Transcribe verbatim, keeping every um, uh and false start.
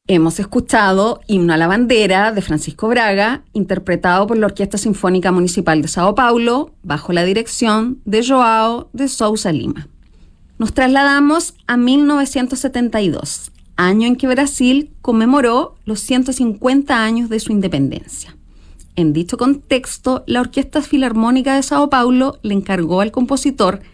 Hemos escuchado Himno a la Bandera de Francisco Braga, interpretado por la Orquesta Sinfónica Municipal de Sao Paulo, bajo la dirección de João de Souza Lima. Nos trasladamos a mil novecientos setenta y dos, año en que Brasil conmemoró los ciento cincuenta años de su independencia. En dicho contexto, la Orquesta Filarmónica de Sao Paulo le encargó al compositor